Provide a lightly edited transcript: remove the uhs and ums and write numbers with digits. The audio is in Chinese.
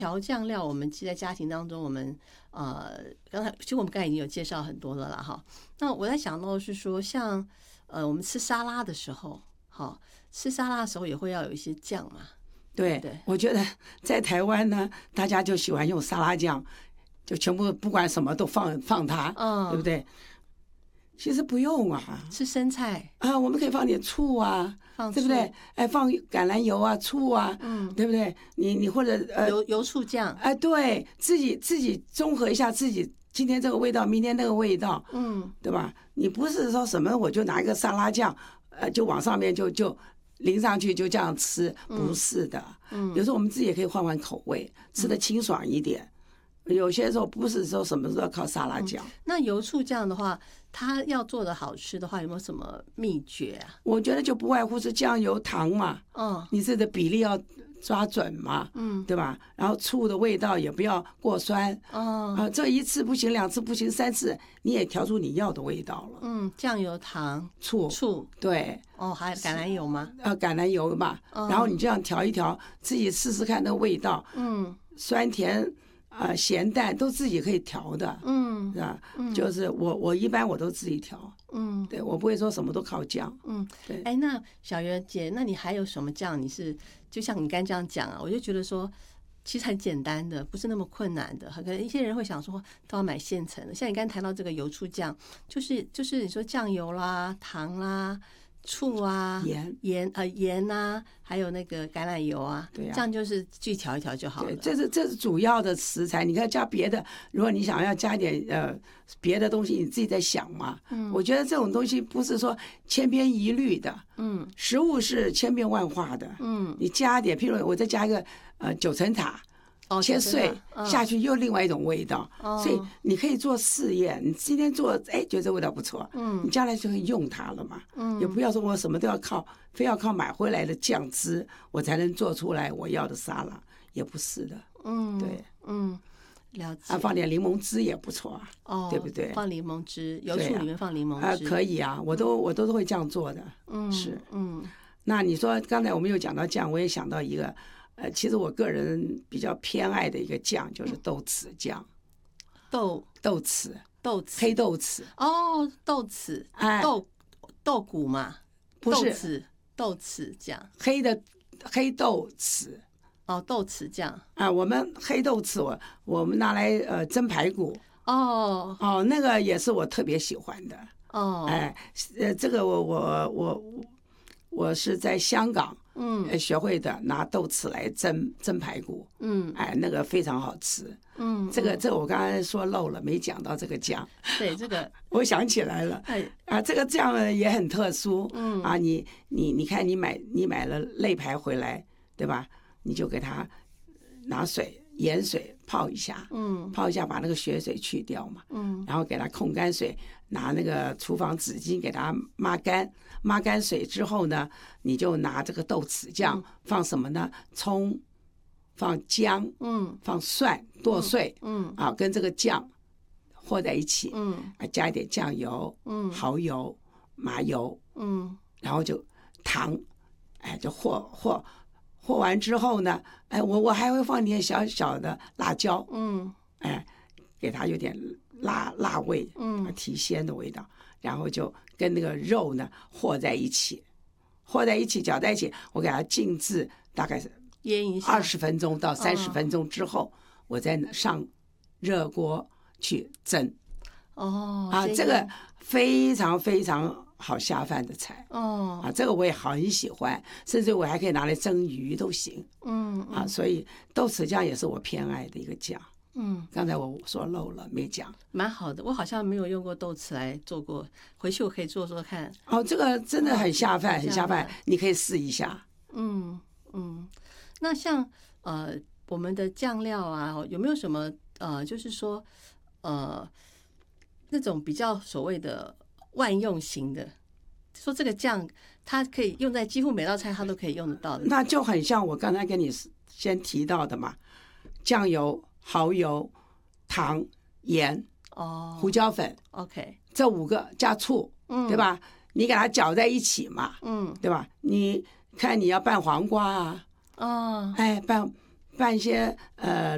调酱料，我们其实在家庭当中，我们其实我们刚才已经有介绍很多了啦哈。那我在想到的是说，像我们吃沙拉的时候，吃沙拉的时候也会要有一些酱嘛。 对，我觉得在台湾呢，大家就喜欢用沙拉酱，就全部不管什么都放它，对不对？其实不用啊， 吃生菜啊，我们可以放点醋啊，对不对？哎，放橄榄油啊，醋啊，对不对？你或者油醋酱， 哎，对，自己综合一下自己今天这个味道，明天那个味道，对吧？你不是说什么我就拿一个沙拉酱，就往上面就淋上去就这样吃，不是的。有时候我们自己也可以换换口味，吃得清爽一点。有些时候不是说什么都要靠沙拉酱。 那油醋酱的话，它要做的好吃的话，有没有什么秘诀啊？ 我觉得就不外乎是酱油、糖嘛，你这个比例要抓准嘛，对吧？然后醋的味道也不要过酸，这一次不行，2次不行，3次你也调出你要的味道了。 酱油、糖、 醋，对， 还有橄榄油吗？ 橄榄油嘛，然后你这样调一调，自己试试看那个味道，酸甜。咸淡都自己可以调的，是吧？就是我一般我都自己调，对，我不会说什么都靠酱，对。 哎，那小圆姐，那你还有什么酱？你是就像你刚这样讲啊，我就觉得说，其实很简单的，不是那么困难的。可能一些人会想说，都要买现成的。像你刚才谈到这个油醋酱，就是你说酱油啦、糖啦。醋啊，盐啊，还有那个橄榄油啊， 对啊， 这样就是去调一调就好了。 对，这是主要的食材，你可以加别的。如果你想要加点别的东西，你自己在想嘛。我觉得这种东西不是说千篇一律的。食物是千变万化的。你加点，譬如我再加一个9层塔。切碎下去又另外一种味道，所以你可以做试验。你今天做，哎，觉得这味道不错，你将来就会用它了嘛。也不要说我什么都要非要靠买回来的酱汁，我才能做出来我要的沙拉，也不是的。对， 了解。 放点柠檬汁也不错啊，对不对？ 放柠檬汁，油醋里面放柠檬汁， 可以啊，我都会这样做的。是，那你说刚才我们有讲到酱，我也想到一个。其实我个人比较偏爱的一个酱就是豆豉酱，豆豉，黑豆豉。 豆豉，豆鼓嘛， 不是豆豉酱， 黑豆豉。 豆豉酱我们黑豆豉我们拿来蒸排骨。那个也是我特别喜欢的。这个我是在香港学会的，拿豆豉来蒸排骨，那个非常好吃。这个我刚才说漏了，没讲到这个酱。 对，这个我想起来了。这个酱也很特殊。你看你买了肋排回来，对吧？你就给它拿盐水泡一下，泡一下把那个血水去掉嘛，然后给它控干水，拿那个厨房纸巾给它抹干水之后呢，你就拿这个豆豉酱放什么呢？葱，放姜，放蒜剁碎，跟这个酱和在一起，加一点酱油，蚝油、麻油，然后就糖，就和完之后呢，我还会放点小小的辣椒，给它有点辣味，提鲜的味道，然后就跟那个肉呢和在一起，搅在一起，我给它静置大概是腌一下 20分钟到30分钟之后，我再上热锅去蒸。这个非常非常好下饭的菜。这个我也很喜欢，甚至我还可以拿来蒸鱼都行。所以豆豉酱也是我偏爱的一个酱。刚才我说漏了没讲。 蛮好的，我好像没有用过豆豉来做过，回去我可以做做看。 这个真的很下饭，很下饭，你可以试一下。 那像我们的酱料啊，有没有什么就是说那种比较所谓的万用型的，说这个酱它可以用在几乎每道菜它都可以用得到的？ 那就很像我刚才跟你先提到的嘛，酱油、蚝油、糖、盐、胡椒粉 ，OK， 这5个加醋，对吧？你给它搅在一起嘛，对吧？你看你要拌黄瓜啊，拌一些